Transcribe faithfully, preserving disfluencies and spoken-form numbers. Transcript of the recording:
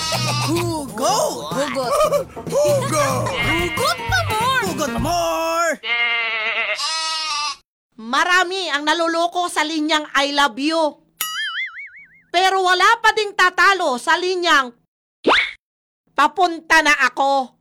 Hugot! Hugot. Hugot! Hugot pa more! Hugot pa more! Marami ang naluloko sa linyang I love you. Pero wala pa ding tatalo sa linyang papunta na ako.